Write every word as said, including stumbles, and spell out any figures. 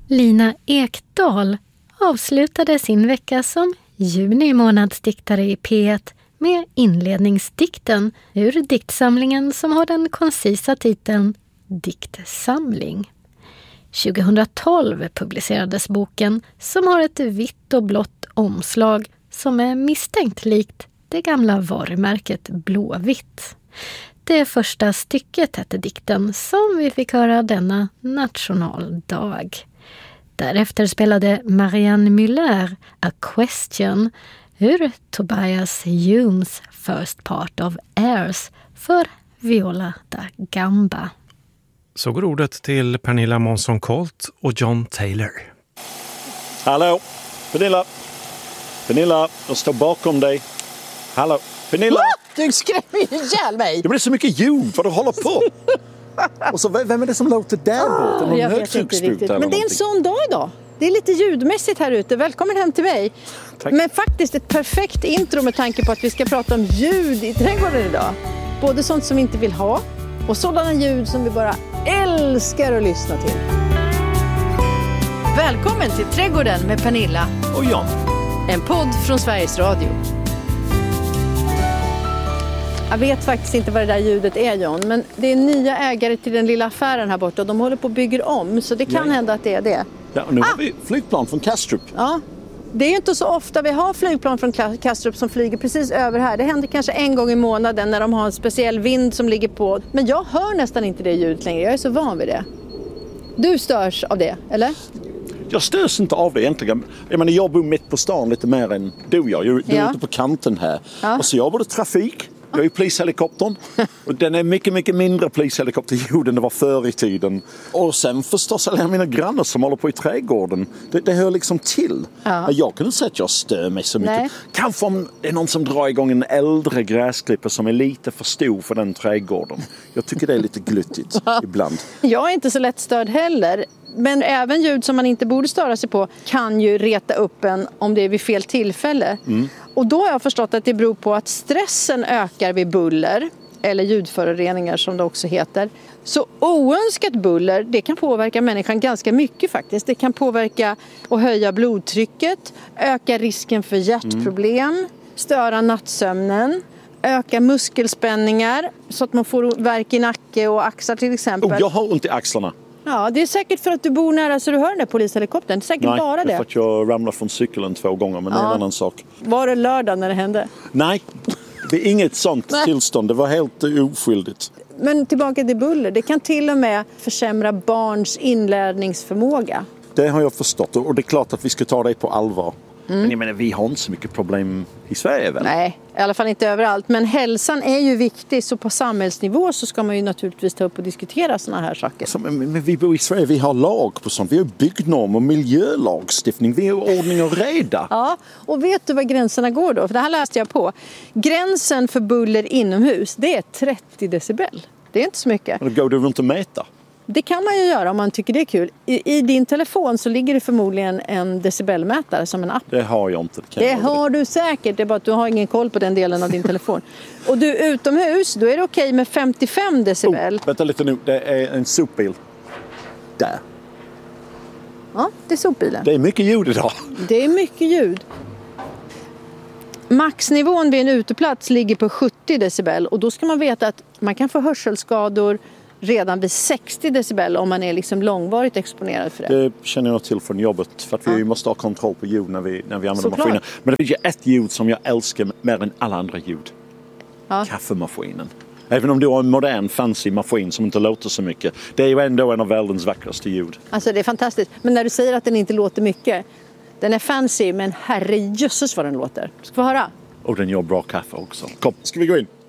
Lina Ekdahl avslutade sin vecka som juni månadsdiktare i P ett med inledningsdikten ur diktsamlingen som har den koncisa titeln Diktsamling. tjugohundratolv publicerades boken som har ett vitt och blått omslag som är misstänkt likt det gamla varumärket Blåvitt. Det första stycket hette dikten som vi fick höra denna nationaldag. Därefter spelade Marianne Müller A Question ur Tobias Humes First Part of Airs för Viola da Gamba. Så går ordet till Pernilla Månsson-Colt och John Taylor. Hallå, Pernilla. Pernilla, jag står bakom dig. Hallå, Pernilla. What? Du skrämmer ju ihjäl mig. Det blir så mycket ljud för du håller på. Och så, vem är det som låter där borta? Någon jag vet inte riktigt. Men det är en sån dag idag. Det är lite ljudmässigt här ute. Välkommen hem till mig. Tack. Men faktiskt ett perfekt intro med tanke på att vi ska prata om ljud i trädgården idag. Både sånt som vi inte vill ha och sådana ljud som vi bara älskar att lyssna till. Välkommen till Trädgården med Pernilla och John. En podd från Sveriges Radio. Jag vet faktiskt inte vad det där ljudet är, John, men det är nya ägare till den lilla affären här borta och de håller på att bygga om, så det kan ja. hända att det är det. Ja, och nu ah! har vi flygplan från Kastrup. Ja, det är ju inte så ofta vi har flygplan från Kastrup som flyger precis över här. Det händer kanske en gång i månaden när de har en speciell vind som ligger på. Men jag hör nästan inte det ljudet längre, jag är så van vid det. Du störs av det, eller? Jag störs inte av det egentligen. Jag menar, jag bor mitt på stan lite mer än du och jag. Du är ja. ute på kanten här. Ja. Och så jag har både trafik. Jag är ju polishelikoptern och den är mycket, mycket mindre polishelikopterljud än det var förr i tiden. Och sen förstås alla mina grannar som håller på i trädgården. Det, det hör liksom till. Ja. Jag kan inte säga att jag stör mig så mycket. Nej. Kanske om det är någon som drar igång en äldre gräsklippare som är lite för stor för den trädgården. Jag tycker det är lite gluttigt ibland. Jag är inte så lätt störd heller. Men även ljud som man inte borde störa sig på kan ju reta upp en om det är vid fel tillfälle. Mm. Och då har jag förstått att det beror på att stressen ökar vid buller, eller ljudföroreningar som det också heter. Så oönskat buller, det kan påverka människan ganska mycket faktiskt. Det kan påverka och höja blodtrycket, öka risken för hjärtproblem, mm. störa nattsömnen, öka muskelspänningar så att man får värk i nacke och axlar till exempel. Oh, jag har ont i axlarna. Ja, det är säkert för att du bor nära så du hör den där polishelikoptern. Det är säkert Nej, bara det. Nej, för att jag ramlade från cykeln två gånger, men ja. Det är en annan sak. Var det lördag när det hände? Nej, det är inget sånt tillstånd. Det var helt oskyldigt. Men tillbaka till buller. Det kan till och med försämra barns inlärningsförmåga. Det har jag förstått och det är klart att vi ska ta det på allvar. Mm. Men jag menar, vi har inte så mycket problem i Sverige väl? Nej, i alla fall inte överallt. Men hälsan är ju viktig, så på samhällsnivå så ska man ju naturligtvis ta upp och diskutera såna här saker. Alltså, men, men vi bor i Sverige, vi har lag på sånt. Vi har byggnorm och miljölagstiftning. Vi har ordning och reda. Ja, och vet du vad gränserna går då? För det här läste jag på. Gränsen för buller inomhus, det är trettio decibel. Det är inte så mycket. Men då går du runt och mäta. Det kan man ju göra om man tycker det är kul. I, i din telefon så ligger det förmodligen en decibelmätare som en app. Det har jag inte. Det, det har du säkert, det är bara att du har ingen koll på den delen av din telefon. Och du utomhus, då är det okej med femtiofem decibel. Oh, vänta lite nu, det är en sopbil. Där. Ja, det är sopbilen. Det är mycket ljud idag. Det är mycket ljud. Maxnivån vid en uteplats ligger på sjuttio decibel. Och då ska man veta att man kan få hörselskador redan vid sextio decibel om man är liksom långvarigt exponerad för det. Det känner jag till från jobbet för att vi ja. måste ha kontroll på ljud när vi, när vi använder Såklart. maskinen. Men det finns ju ett ljud som jag älskar mer än alla andra ljud. Ja. Kaffemaskinen. Även om du har en modern fancy maskin som inte låter så mycket. Det är ju ändå en av världens vackraste ljud. Alltså det är fantastiskt. Men när du säger att den inte låter mycket. Den är fancy men herrejösses vad den låter. Ska vi höra? Och den gör bra kaffe också. Kom, ska vi gå in?